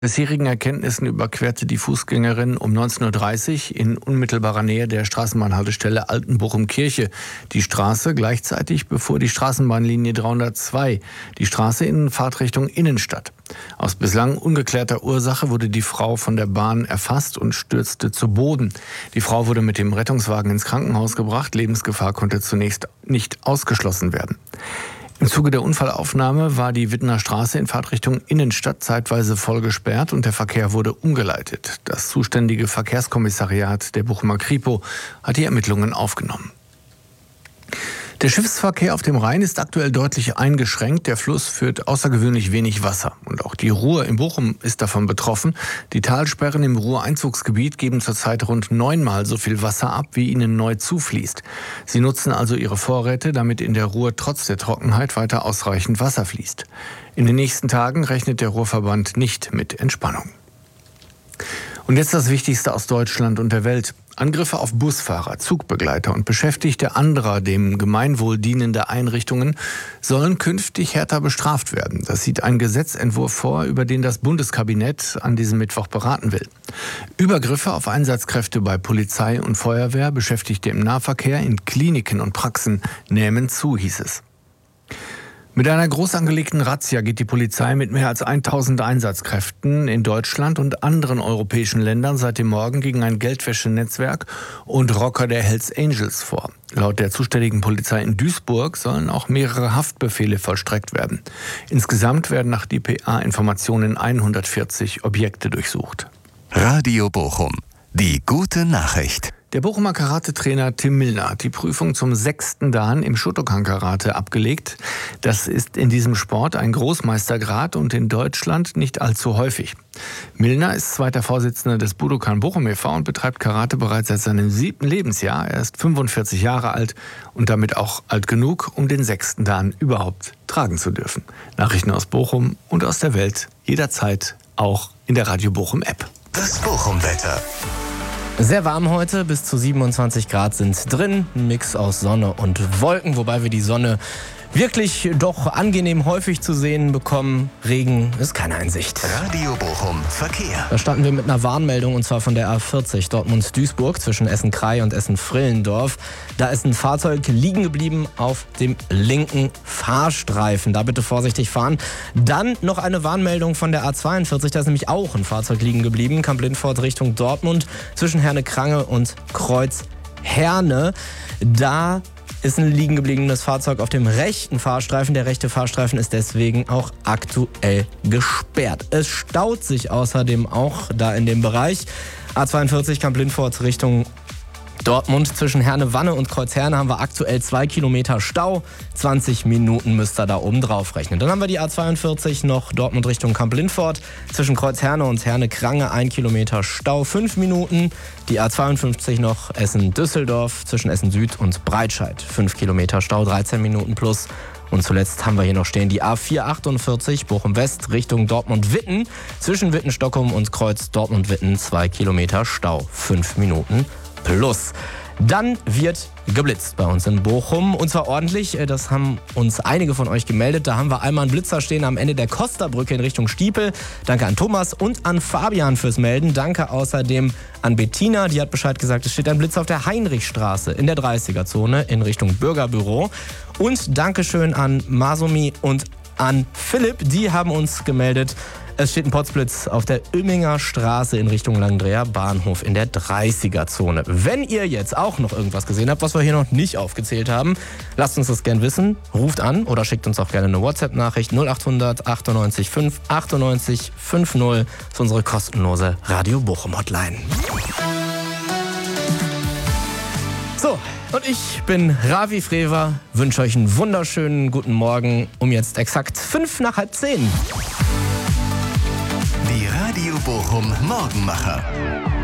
Bisherigen Erkenntnissen überquerte die Fußgängerin um 19:30 Uhr in unmittelbarer Nähe der Straßenbahnhaltestelle Altenbochum-Kirche die Straße, gleichzeitig bevor die Straßenbahnlinie 302 die Straße in Fahrtrichtung Innenstadt. Aus bislang ungeklärter Ursache wurde die Frau von der Bahn erfasst und stürzte zu Boden. Die Frau wurde mit dem Rettungswagen ins Krankenhaus gebracht. Lebensgefahr konnte zunächst nicht ausgeschlossen werden. Im Zuge der Unfallaufnahme war die Wittener Straße in Fahrtrichtung Innenstadt zeitweise voll gesperrt und der Verkehr wurde umgeleitet. Das zuständige Verkehrskommissariat der Bochumer Kripo hat die Ermittlungen aufgenommen. Der Schiffsverkehr auf dem Rhein ist aktuell deutlich eingeschränkt. Der Fluss führt außergewöhnlich wenig Wasser. Und auch die Ruhr in Bochum ist davon betroffen. Die Talsperren im Ruhr-Einzugsgebiet geben zurzeit rund 9-mal so viel Wasser ab, wie ihnen neu zufließt. Sie nutzen also ihre Vorräte, damit in der Ruhr trotz der Trockenheit weiter ausreichend Wasser fließt. In den nächsten Tagen rechnet der Ruhrverband nicht mit Entspannung. Und jetzt das Wichtigste aus Deutschland und der Welt. Angriffe auf Busfahrer, Zugbegleiter und Beschäftigte anderer dem Gemeinwohl dienender Einrichtungen sollen künftig härter bestraft werden. Das sieht ein Gesetzentwurf vor, über den das Bundeskabinett an diesem Mittwoch beraten will. Übergriffe auf Einsatzkräfte bei Polizei und Feuerwehr, Beschäftigte im Nahverkehr, in Kliniken und Praxen nehmen zu, hieß es. Mit einer groß angelegten Razzia geht die Polizei mit mehr als 1000 Einsatzkräften in Deutschland und anderen europäischen Ländern seit dem Morgen gegen ein Geldwäschenetzwerk und Rocker der Hells Angels vor. Laut der zuständigen Polizei in Duisburg sollen auch mehrere Haftbefehle vollstreckt werden. Insgesamt werden nach dpa-Informationen 140 Objekte durchsucht. Radio Bochum, die gute Nachricht. Der Bochumer Karate-Trainer Tim Millner hat die Prüfung zum 6. Dan im Shotokan-Karate abgelegt. Das ist in diesem Sport ein Großmeistergrad und in Deutschland nicht allzu häufig. Millner ist zweiter Vorsitzender des Budokan Bochum e.V. und betreibt Karate bereits seit seinem 7. Lebensjahr. Er ist 45 Jahre alt und damit auch alt genug, um den 6. Dan überhaupt tragen zu dürfen. Nachrichten aus Bochum und aus der Welt jederzeit auch in der Radio Bochum App. Das Bochum-Wetter. Sehr warm heute, bis zu 27 Grad sind drin. Ein Mix aus Sonne und Wolken, wobei wir die Sonne wirklich doch angenehm häufig zu sehen bekommen. Regen ist keine Einsicht. Radio Bochum Verkehr. Da starten wir mit einer Warnmeldung und zwar von der A40 Dortmund-Duisburg zwischen Essen-Krei und Essen-Frillendorf. Da ist ein Fahrzeug liegen geblieben auf dem linken Fahrstreifen. Da bitte vorsichtig fahren. Dann noch eine Warnmeldung von der A42. Da ist nämlich auch ein Fahrzeug liegen geblieben. Kamp-Lindfort Richtung Dortmund zwischen Herne-Krange und Kreuz-Herne. Da ist ein liegen gebliebenes Fahrzeug auf dem rechten Fahrstreifen. Der rechte Fahrstreifen ist deswegen auch aktuell gesperrt. Es staut sich außerdem auch da in dem Bereich. A42 Kamp-Lindfort Richtung Dortmund zwischen Herne-Wanne und Kreuz-Herne haben wir aktuell 2 Kilometer Stau. 20 Minuten müsst ihr da oben drauf rechnen. Dann haben wir die A42 noch Dortmund Richtung Kamp-Lindfort. Zwischen Kreuz-Herne und Herne-Krange 1 Kilometer Stau, 5 Minuten. Die A52 noch Essen-Düsseldorf zwischen Essen-Süd und Breitscheid. 5 Kilometer Stau, 13 Minuten plus. Und zuletzt haben wir hier noch stehen die A448 Bochum-West Richtung Dortmund-Witten. Zwischen Witten-Stockholm und Kreuz Dortmund-Witten 2 Kilometer Stau, 5 Minuten plus. Dann wird geblitzt bei uns in Bochum und zwar ordentlich, das haben uns einige von euch gemeldet. Da haben wir einmal einen Blitzer stehen am Ende der Kosterbrücke in Richtung Stiepel. Danke an Thomas und an Fabian fürs Melden. Danke außerdem an Bettina, die hat Bescheid gesagt, es steht ein Blitzer auf der Heinrichstraße in der 30er-Zone in Richtung Bürgerbüro. Und Dankeschön an Masumi und an Philipp, die haben uns gemeldet, es steht ein Potzblitz auf der Oemminger Straße in Richtung Langendreher Bahnhof in der 30er-Zone. Wenn ihr jetzt auch noch irgendwas gesehen habt, was wir hier noch nicht aufgezählt haben, lasst uns das gern wissen. Ruft an oder schickt uns auch gerne eine WhatsApp-Nachricht 0800 98 5 98 50. Das ist unsere kostenlose Radio Bochum Hotline. So, und ich bin Ravi Frewer, wünsche euch einen wunderschönen guten Morgen um jetzt exakt 9:55. Die Radio Bochum Morgenmacher.